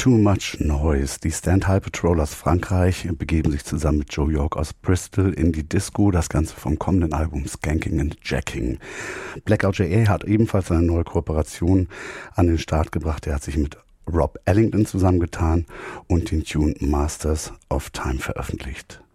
Too Much Noise. Die Stand-High Patrol aus Frankreich begeben sich zusammen mit Joe York aus Bristol in die Disco. Das Ganze vom kommenden Album Skanking and Jacking. Blackout JA hat ebenfalls eine neue Kooperation an den Start gebracht. Er hat sich mit Rob Ellington zusammengetan und den Tune Masters of Time veröffentlicht.